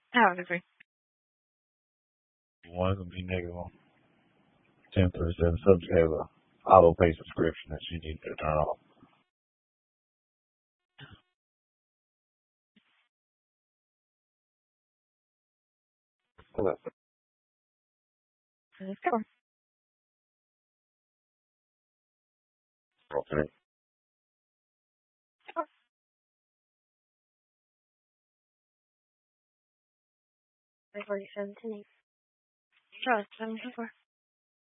Have a degree. One is going to be negative on 1037. Subject has a auto pay subscription that she needs to turn off. Let's go. Okay. 47 to 8. Trust, 7 to 4.